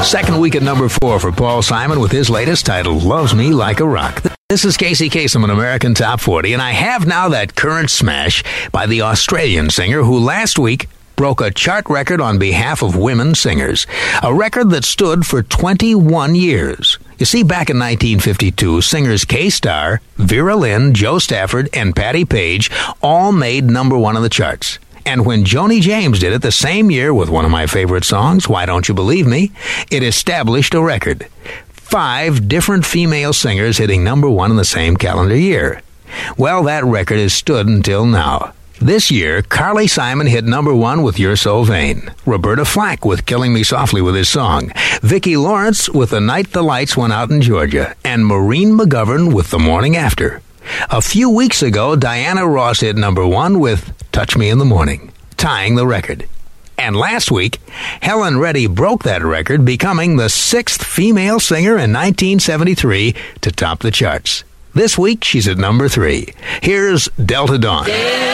Second week at number 4 for Paul Simon with his latest title, Loves Me Like a Rock. This is Casey Kasem, an American Top 40, and I have now that current smash by the Australian singer who last week broke a chart record on behalf of women singers, a record that stood for 21 years. You see, back in 1952, singers Kay Starr, Vera Lynn, Joe Stafford, and Patti Page all made number 1 on the charts. And when Joni James did it the same year with one of my favorite songs, Why Don't You Believe Me, it established a record. 5 different female singers hitting number 1 in the same calendar year. Well, that record has stood until now. This year, Carly Simon hit number 1 with You're So Vain, Roberta Flack with Killing Me Softly with his song, Vicki Lawrence with The Night the Lights Went Out in Georgia, and Maureen McGovern with The Morning After. A few weeks ago, Diana Ross hit number 1 with Touch Me in the Morning, tying the record. And last week, Helen Reddy broke that record, becoming the 6th female singer in 1973 to top the charts. This week, she's at number 3. Here's Delta Dawn.